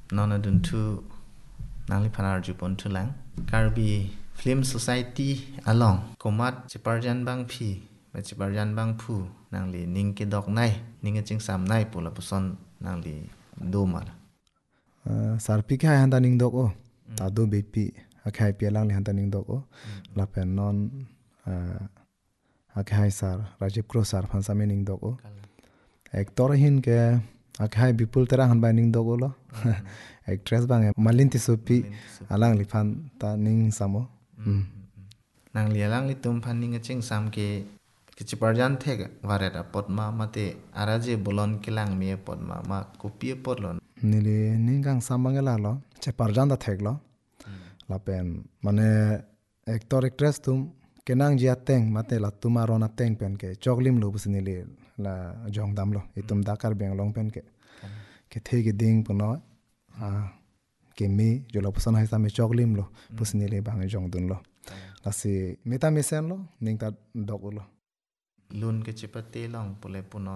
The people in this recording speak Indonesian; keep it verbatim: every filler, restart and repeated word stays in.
non adun tu nangli phanar jupon tu lang karbi film society along komat chiparjan bang phi ma chiparjan bang phu nangli ning ke dok nai ning ching sam nai pula puson nangli do mar sarpi ke hai handa ning dok o ta do bepi akhai pi lang li handa ning dok o la pen non akhai sar rajiv kro sar phansa me ning dok o actor hin ke akhai bipul tera han ba ning dok o lo actress bang malin ti sopi alang li phan ta ning samo nangli alang li tum phan ning ching sam ke kichiparjan thek wareta potma mate araje bolon kilang me potma ma kopie potlon nili ningang samangela lo che parjan da thek lo la pen mane actor actress tum kenang ji ateng mate la tumaron ateng pen ke choklim lo busnili la jong dam lo itum dakar beng long pen ke ke the ke ding puno a ke mi jo lo pusan hai sa me choklim lo busnili bang jong dun lo la si meta mesen lo ning ta dok lo lun ke chipate long pule puno